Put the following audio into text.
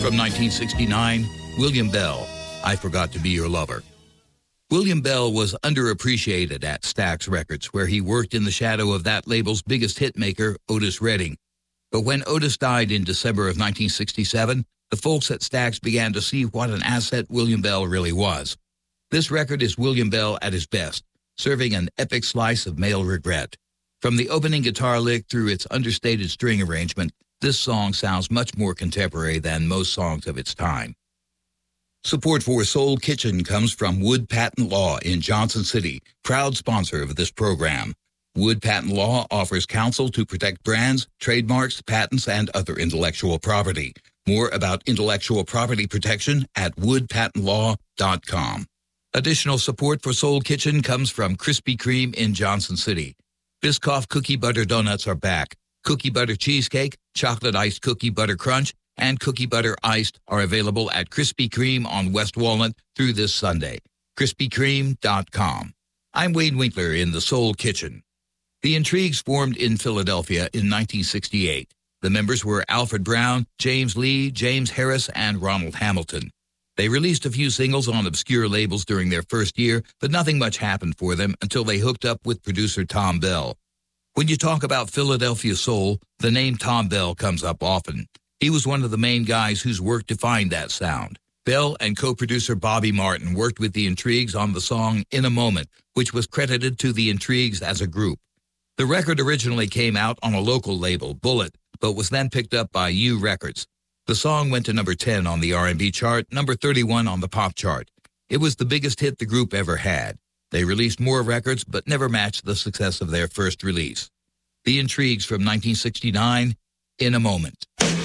From 1969, William Bell, I Forgot to Be Your Lover. William Bell was underappreciated at Stax Records, where he worked in the shadow of that label's biggest hitmaker, Otis Redding. But when Otis died in December of 1967, the folks at Stax began to see what an asset William Bell really was. This record is William Bell at his best, serving an epic slice of male regret. From the opening guitar lick through its understated string arrangement, this song sounds much more contemporary than most songs of its time. Support for Soul Kitchen comes from Wood Patent Law in Johnson City, proud sponsor of this program. Wood Patent Law offers counsel to protect brands, trademarks, patents, and other intellectual property. More about intellectual property protection at woodpatentlaw.com. Additional support for Soul Kitchen comes from Krispy Kreme in Johnson City. Biscoff Cookie Butter Donuts are back. Cookie Butter Cheesecake, Chocolate Iced Cookie Butter Crunch, and Cookie Butter Iced are available at Krispy Kreme on West Walnut through this Sunday. KrispyKreme.com. I'm Wade Winkler in the Soul Kitchen. The Intrigues formed in Philadelphia in 1968. The members were Alfred Brown, James Lee, James Harris, and Ronald Hamilton. They released a few singles on obscure labels during their first year, but nothing much happened for them until they hooked up with producer Tom Bell. When you talk about Philadelphia soul, the name Tom Bell comes up often. He was one of the main guys whose work defined that sound. Bell and co-producer Bobby Martin worked with the Intrigues on the song In a Moment, which was credited to the Intrigues as a group. The record originally came out on a local label, Bullet, but was then picked up by U Records. The song went to number 10 on the R&B chart, number 31 on the pop chart. It was the biggest hit the group ever had. They released more records, but never matched the success of their first release. The Intrigues from 1969, In a Moment.